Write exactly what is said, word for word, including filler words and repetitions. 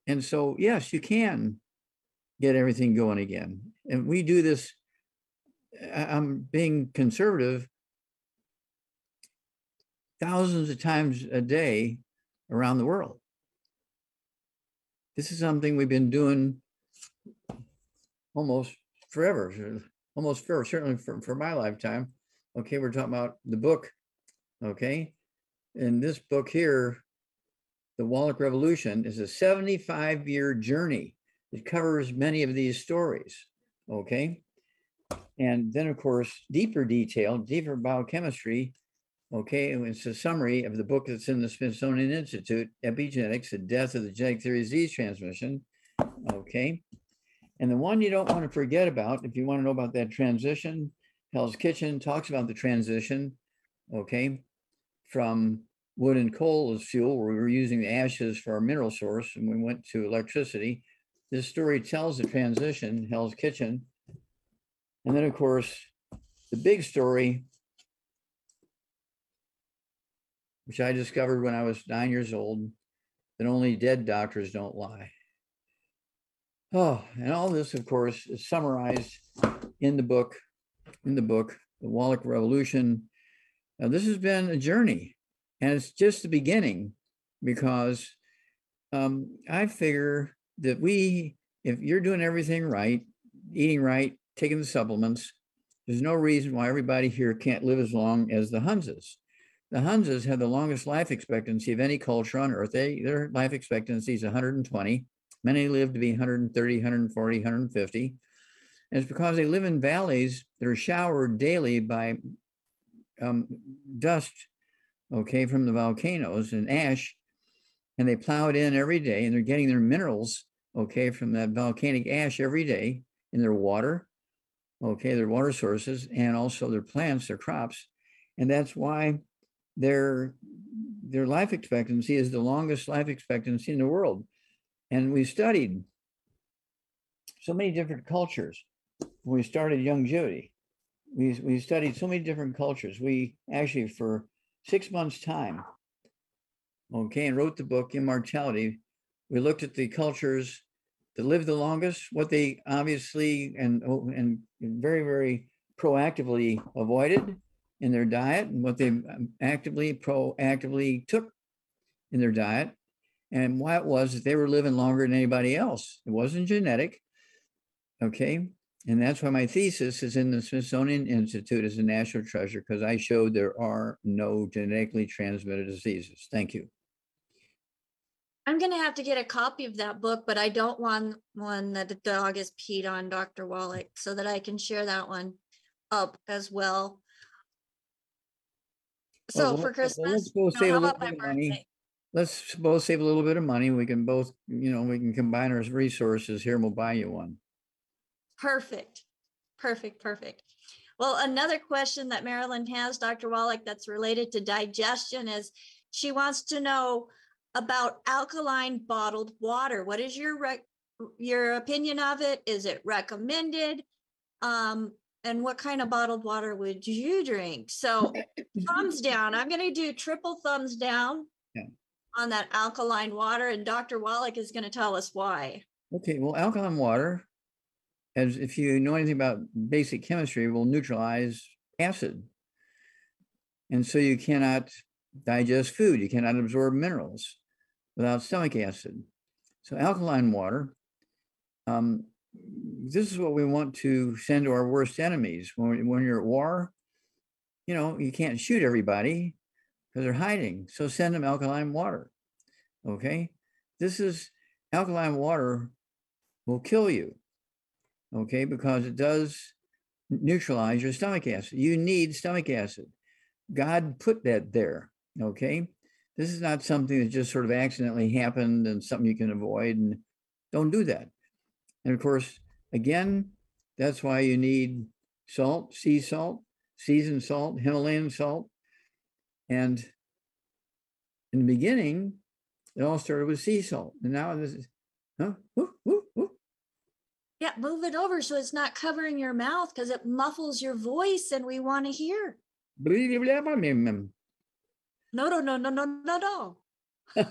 And so, yes, you can get everything going again. And we do this, I'm being conservative, thousands of times a day around the world. This is something we've been doing almost forever, almost forever, certainly for, for my lifetime. Okay, we're talking about the book. Okay, and this book here, The Wallach Revolution, is a seventy-five year journey. It covers many of these stories. Okay, and then of course, deeper detail, deeper biochemistry. Okay, and it's a summary of the book that's in the Smithsonian Institute, Epigenetics, The Death of the Genetic Theory of Disease Transmission. Okay, and the one you don't want to forget about, if you want to know about that transition, Hell's Kitchen talks about the transition, okay, from wood and coal as fuel, where we were using the ashes for our mineral source, and we went to electricity. This story tells the transition, Hell's Kitchen. And then, of course, the big story, which I discovered when I was nine years old, that only dead doctors don't lie. Oh, and all this, of course, is summarized in the book, in the book, The Wallach Revolution. Now, this has been a journey, and it's just the beginning, because um, I figure that we, if you're doing everything right, eating right, taking the supplements, there's no reason why everybody here can't live as long as the Hunzas. The Hunzas have the longest life expectancy of any culture on earth. They, their life expectancy is one hundred twenty. Many live to be one hundred thirty, one hundred forty, one hundred fifty. And it's because they live in valleys that are showered daily by um, dust, okay, from the volcanoes and ash. And they plow it in every day, and they're getting their minerals, okay, from that volcanic ash every day in their water, okay, their water sources, and also their plants, their crops. And that's why their, their life expectancy is the longest life expectancy in the world. And we studied so many different cultures when we started Young Judy. We, we studied so many different cultures. We actually, for six months' time, okay, and wrote the book, Immortality. We looked at the cultures that lived the longest, what they obviously and, and very, very proactively avoided in their diet, and what they actively, proactively took in their diet, and why it was that they were living longer than anybody else. It wasn't genetic, okay? And that's why my thesis is in the Smithsonian Institute as a national treasure, because I showed there are no genetically transmitted diseases. Thank you. I'm going to have to get a copy of that book, but I don't want one that the dog is peed on, Doctor Wallach, so that I can share that one up as well. So well, for Christmas, well, let's both no, save how a little about my bit of birthday? money. Let's both save a little bit of money. We can both, you know, we can combine our resources here, and we'll buy you one. Perfect. Perfect. Perfect. Well, another question that Marilyn has, Doctor Wallach, that's related to digestion is she wants to know about alkaline bottled water. What is your rec your opinion of it? Is it recommended? Um, and what kind of bottled water would you drink? So thumbs down. I'm going to do triple thumbs down Yeah. on that alkaline water, and Doctor Wallach is going to tell us why. Okay, well, alkaline water, as if you know anything about basic chemistry, will neutralize acid. And so you cannot digest food. You cannot absorb minerals without stomach acid. So alkaline water, um, this is what we want to send to our worst enemies. When, when you're at war, you know, you can't shoot everybody because they're hiding. So send them alkaline water, okay? This is, alkaline water will kill you, okay? Because it does neutralize your stomach acid. You need stomach acid. God put that there, okay? This is not something that just sort of accidentally happened and something you can avoid, and don't do that. And of course, again, that's why you need salt, sea salt, seasoned salt, Himalayan salt. And in the beginning, it all started with sea salt. And now this is, huh? Woo, woo, woo. Yeah, move it over so it's not covering your mouth because it muffles your voice and we want to hear. Blah, blah, blah, blah, blah. No, no, no, no, no, no, no.